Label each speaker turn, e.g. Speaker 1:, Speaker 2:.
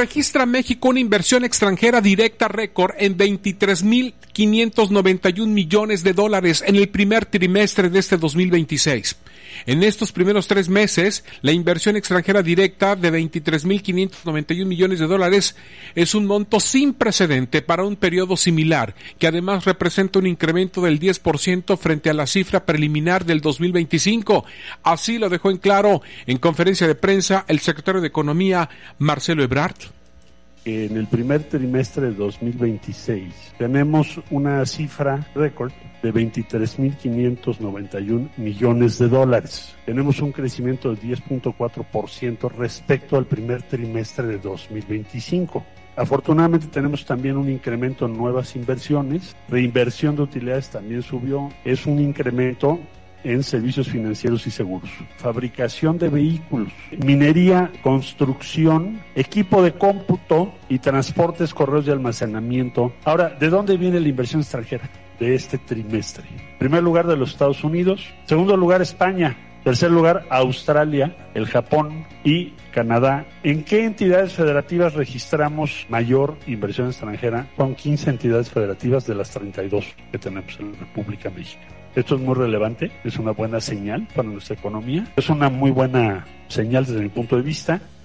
Speaker 1: Registra México una inversión extranjera directa récord en 23.591 millones de dólares en el primer trimestre de este 2026. En estos primeros 3 meses, la inversión extranjera directa de 23.591 millones de dólares es un monto sin precedente para un periodo similar, que además representa un incremento del 10% frente a la cifra preliminar del 2025. Así lo dejó en claro en conferencia de prensa el secretario de Economía, Marcelo Ebrard.
Speaker 2: En el primer trimestre de 2026 tenemos una cifra récord de 23.591 millones de dólares. Tenemos un crecimiento de 10.4% respecto al primer trimestre de 2025. Afortunadamente tenemos también un incremento en nuevas inversiones. Reinversión de utilidades también subió. Es un incremento en servicios financieros y seguros, fabricación de vehículos, minería, construcción, equipo de cómputo y transportes, correos de almacenamiento. Ahora, ¿de dónde viene la inversión extranjera de este trimestre? Primer lugar de los Estados Unidos, segundo lugar España, tercer lugar Australia, el Japón y Canadá. ¿En qué entidades federativas registramos mayor inversión extranjera? Con 15 entidades federativas de las 32 que tenemos en la República Mexicana. Esto es muy relevante, es una buena señal para nuestra economía, es una muy buena señal desde mi punto de vista.